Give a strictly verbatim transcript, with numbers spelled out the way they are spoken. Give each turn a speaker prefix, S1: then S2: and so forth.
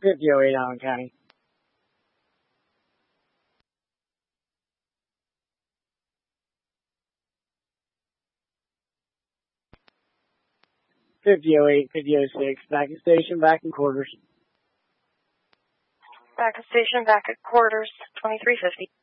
S1: fifty oh eight Allen County. fifty oh eight, fifty oh six, back at station, back in quarters.
S2: Back at station, back at quarters, twenty-three fifty.